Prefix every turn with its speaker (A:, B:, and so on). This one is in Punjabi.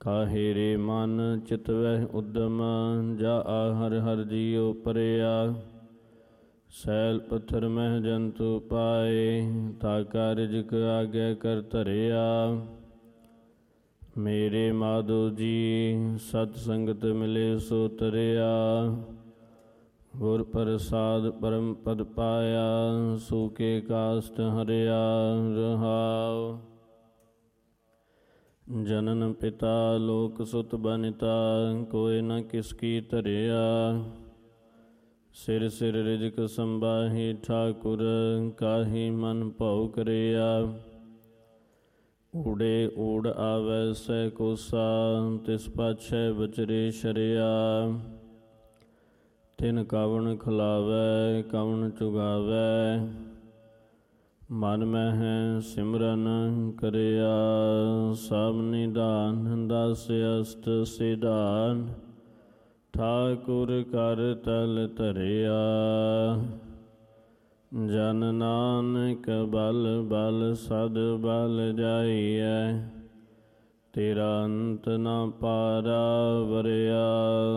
A: ਕਾਹੇ ਰੇ ਮਨ ਚਿਤਵਹਿ ਉਦਮ, ਜਾ ਹਰਿ ਹਰਿ ਜੀਉ ਪਰਿਆ। ਸੈਲ ਪੱਥਰ ਮਹਿ ਜੰਤੂ ਪਾਏ, ਤਾਕਾ ਰਿਜਕ ਆਗੇ ਕਰ ਧਰਿਆ। ਮੇਰੇ ਮਾਧੋ ਜੀ ਸਤ ਸੰਗਤ ਮਿਲੇ ਸੋ ਤਰਿਆ। ਗੁਰ ਪ੍ਰਸਾਦ ਪਰਮ ਪਦ ਪਾਇਆ, ਸੂਕੇ ਕਾਸਟ ਹਰਿਆ ਰਹਾਉ। ਜਨਨ ਪਿਤਾ ਲੋਕ ਸੁਤ ਬਨਿਤਾ, ਕੋਇ ਨ ਕਿਸ ਕੀ ਧਰਿਆ। ਸਿਰ ਸਿਰ ਰਿਜਕ ਸੰਬਾਹੀ ਠਾਕੁਰ, ਕਾਹੀ ਮਨ ਭਉ ਕਰਿਆ। ਊੜੇ ਊੜ ਆਵੈ ਸਹਿ ਕੋਸਾ, ਤਿਸ ਪਾਛੈ ਬਚਰੇ ਸ਼ਰਿਆ। ਤਿਨ ਕਵਣ ਖਿਲਾਵੈ ਕਵਣ ਚੁਗਾਵੈ, ਮਨ ਮਹਿ ਸਿਮਰਨ ਕਰਿਆ। ਸਭ ਨਿਧਾਨ ਦਸ ਅਸਟ ਸਿਧਾਨ, ਠਾਕੁਰ ਕਰ ਤਲ ਧਰਿਆ। ਜਨ ਨਾਨਕ ਬਲ ਬਲ ਸਦ ਬਲ ਜਾਈਐ, ਤੇਰਾ ਅੰਤ ਨ ਪਾਰਾ ਵਰਿਆ।